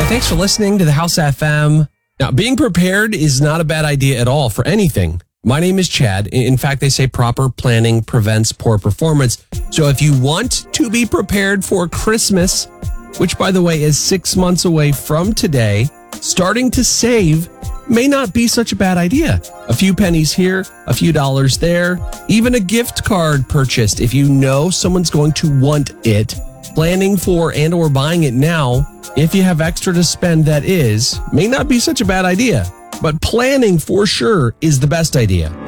Thanks for listening to the House FM. Now, being prepared is not a bad idea at all for anything. My name is Chad. In fact, they say proper planning prevents poor performance. So if you want to be prepared for Christmas, which, by the way, is 6 months away from today, starting to save may not be such a bad idea. A few pennies here, a few dollars there, even a gift card purchased if you know someone's going to want it. Planning for and or buying it now, if you have extra to spend, that is, may not be such a bad idea. But planning for sure is the best idea.